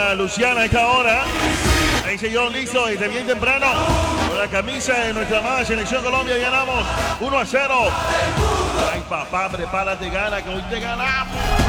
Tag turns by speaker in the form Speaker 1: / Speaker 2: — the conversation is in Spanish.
Speaker 1: para Luciana a esta hora. Ahí se yo listo desde bien temprano. Con la camisa de nuestra amada Selección Colombia ganamos 1-0. Ay, papá, prepárate, gana, que hoy te ganamos.